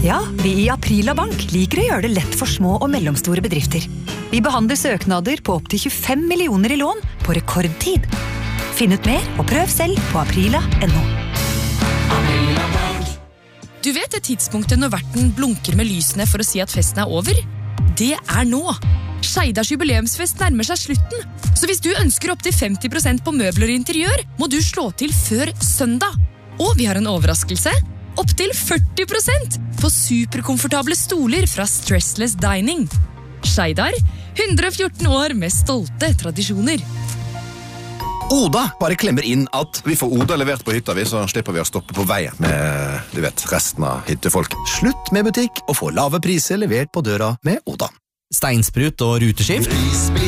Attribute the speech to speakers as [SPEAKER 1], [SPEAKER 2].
[SPEAKER 1] Ja, vi i Aprila Bank liker å gjøre det lett for små og mellomstore bedrifter. Vi behandler søknader på opp til 25 millioner i lån på rekordtid. Finn ut mer og prøv selv på aprila.no.
[SPEAKER 2] Du vet det tidspunktet når verten blunker med lysene for å si at festen er over? Det er nå. Skeidars jubileumsfest nærmer seg slutten, så hvis du ønsker opp til 50% på møbler og interiør, må du slå til før søndag. Og vi har en overraskelse. Opp til 40% på superkomfortable stoler fra Stressless Dining. Skeidar, 114 år med stolte tradisjoner.
[SPEAKER 3] Oda bare klemmer inn at vi får Oda levert på hytta, så slipper vi å stoppe på veien med resten av hyttefolk. Slutt med butikk og få lave priser levert på døra med Oda.
[SPEAKER 4] Steinsprut og ruteskift.